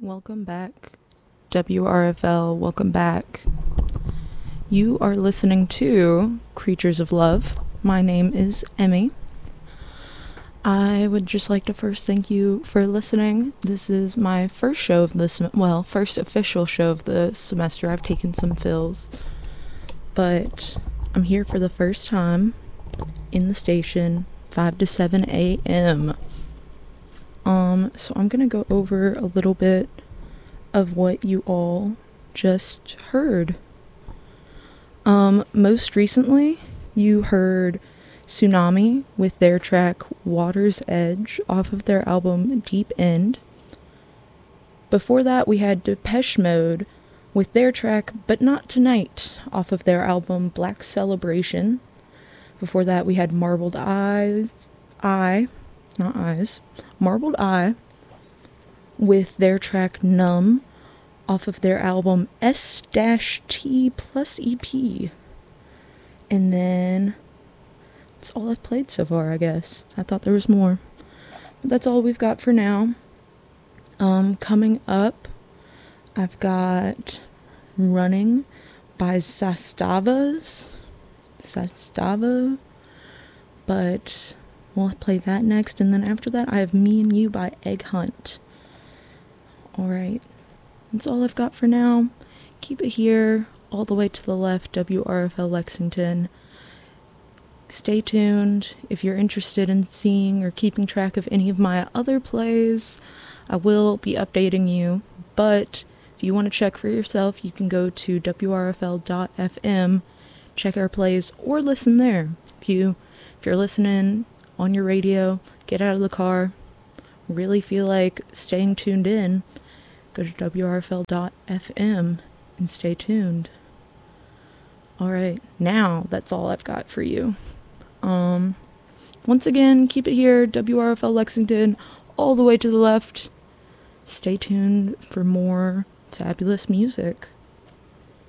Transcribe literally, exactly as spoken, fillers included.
Welcome back, W R F L. Welcome back. You are listening to Creatures of Love. My name is Emmy. I would just like to first thank you for listening. This is my first show of the sem- well, first official show of the semester. I've taken some fills, but I'm here for the first time in the station, five to seven a.m. Um, so I'm gonna go over a little bit of what you all just heard. Um, most recently, you heard Tsunami with their track Water's Edge off of their album Deep End. Before that, we had Depeche Mode with their track But Not Tonight off of their album Black Celebration. Before that, we had Marbled Eyes, Eye, not Eyes, Marbled Eye with their track Numb off of their album S T plus E P. And then that's all I've played so far, I guess. I thought there was more. But that's all we've got for now. Um, coming up, I've got Running by Zastavas. Zastava. But we'll play that next. And then after that, I have Me and You by Egg Hunt. Alright. That's all I've got for now. Keep it here, all the way to the left, W R F L Lexington. Stay tuned. If you're interested in seeing or keeping track of any of my other plays, I will be updating you. But if you want to check for yourself, you can go to W R F L dot F M, check our plays, or listen there. If you, if you're listening on your radio, get out of the car, really feel like staying tuned in, go to W R F L dot F M and stay tuned. Alright, now that's all I've got for you. Um, once again, keep it here, W R F L Lexington, all the way to the left. Stay tuned for more fabulous music.